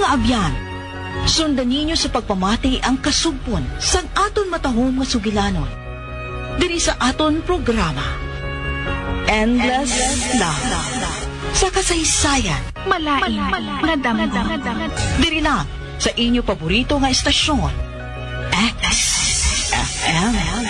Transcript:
kaabyan. Sundan ninyo sa pagpamati ang kasugpon sang aton matahom nga sugilanon. Diri sa aton programa, Endless Love. Sa kasaysayan, Malain nga damdam. diri lang sa inyo paborito nga estasyon, XFM.